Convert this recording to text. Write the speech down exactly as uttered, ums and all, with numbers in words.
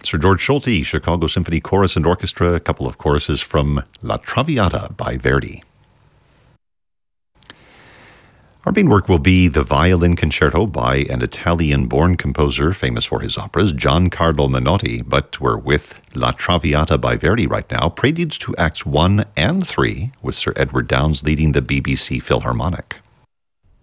Sir George Solti, Chicago Symphony Chorus and Orchestra, a couple of choruses from La Traviata by Verdi. Our main work will be the Violin Concerto by an Italian-born composer famous for his operas, Giancarlo Menotti, but we're with La Traviata by Verdi right now, preludes to Acts one and three, with Sir Edward Downes leading the B B C Philharmonic.